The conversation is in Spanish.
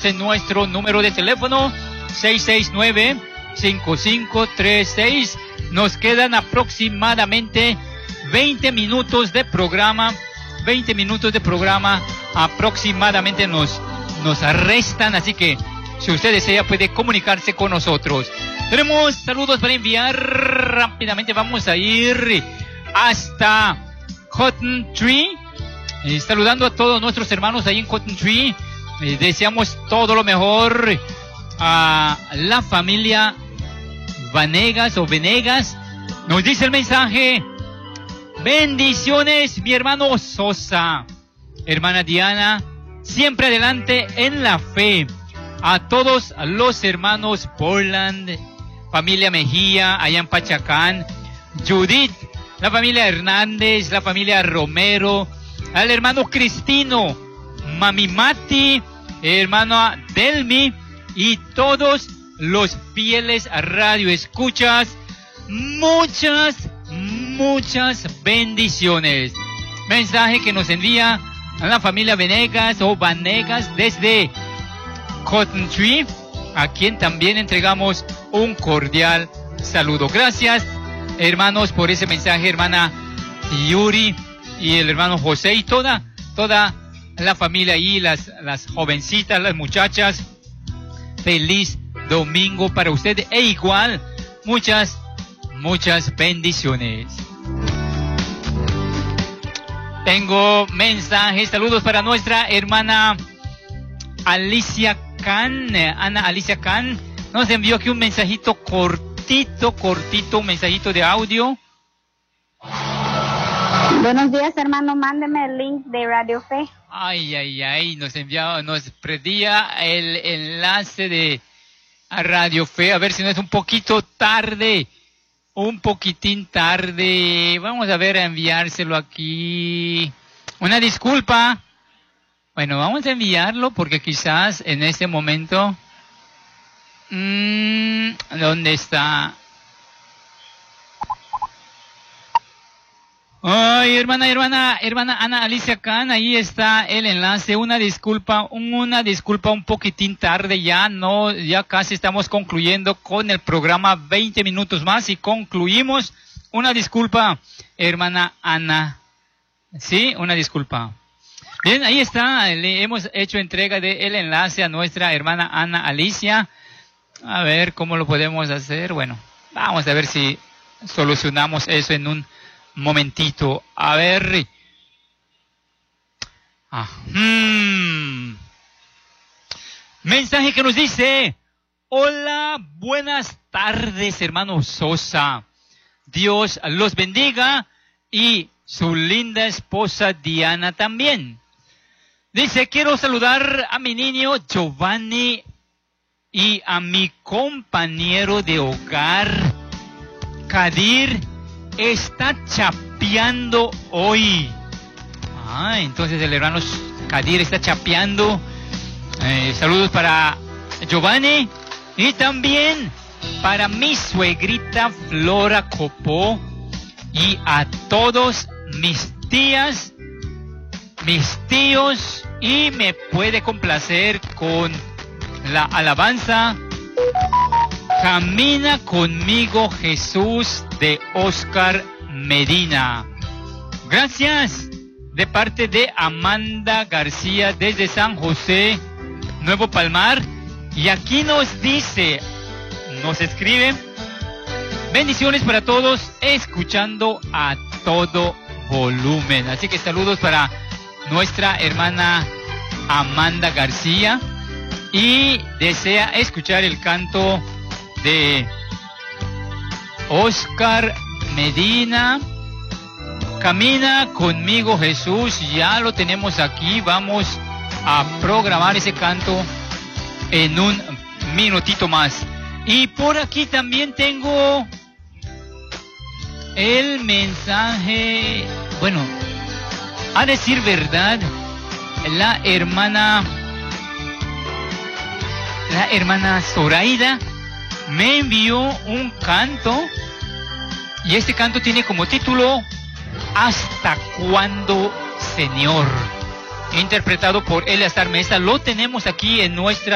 Anote nuestro número de teléfono 669-5536. Nos quedan aproximadamente 20 minutos de programa. 20 minutos de programa aproximadamente nos restan, así que si usted desea puede comunicarse con nosotros. Tenemos saludos para enviar rápidamente. Vamos a ir hasta Cotton Tree, saludando a todos nuestros hermanos ahí en Cotton Tree. Deseamos todo lo mejor a la familia Vanegas o Venegas. Nos dice el mensaje: bendiciones, mi hermano Sosa, hermana Diana, siempre adelante en la fe. A todos los hermanos Portland, familia Mejía, allá en Pachacán, Judith, la familia Hernández, la familia Romero, al hermano Cristino, Mami Mati, hermana Delmi y todos los fieles radioescuchas. Muchas bendiciones. Mensaje que nos envía a la familia Venegas o Vanegas desde Cotton Tree, a quien también entregamos un cordial saludo. Gracias, hermanos, por ese mensaje, hermana Yuri y el hermano José y toda la familia ahí, las jovencitas, las muchachas. Feliz domingo para usted e igual muchas bendiciones. Tengo mensajes, saludos para nuestra hermana Alicia Can. Ana Alicia Can nos envió aquí un mensajito cortito, un mensajito de audio. Buenos días, hermano, mándeme el link de Radio Fe. Ay, nos pedía el enlace de a Radio Fe, a ver si no es un poquitín tarde. Vamos a ver, a enviárselo aquí. Una disculpa. Bueno, vamos a enviarlo porque quizás en este momento... ¿dónde está? Ay, hermana Ana Alicia Can, ahí está el enlace. Una disculpa un poquitín tarde, ya casi estamos concluyendo con el programa, 20 minutos más y concluimos. Una disculpa, hermana Ana. Sí, una disculpa. Bien, ahí está, le hemos hecho entrega del enlace a nuestra hermana Ana Alicia. A ver cómo lo podemos hacer. Bueno, vamos a ver si solucionamos eso en un momentito. A ver. Mensaje que nos dice: hola, buenas tardes, hermano Sosa. Dios los bendiga y su linda esposa Diana también. Dice: quiero saludar a mi niño Giovanni y a mi compañero de hogar Kadir. Está chapeando hoy. Entonces el hermano Kadir está chapeando. Saludos para Giovanni y también para mi suegrita Flora Copó y a todos mis tías, mis tíos, y me puede complacer con la alabanza Camina conmigo Jesús de Oscar Medina. Gracias de parte de Amanda García desde San José, Nuevo Palmar. Y aquí nos dice, nos escribe: bendiciones para todos, escuchando a todo volumen. Así que saludos para nuestra hermana Amanda García. Y desea escuchar el canto de Oscar Medina, Camina conmigo Jesús. Ya lo tenemos aquí, vamos a programar ese canto en un minutito más. Y por aquí también tengo el mensaje, bueno, a decir verdad, la hermana Zoraida me envió un canto, y este canto tiene como título ¿Hasta cuándo, Señor?, interpretado por Eleazar Mesa. Lo tenemos aquí en nuestra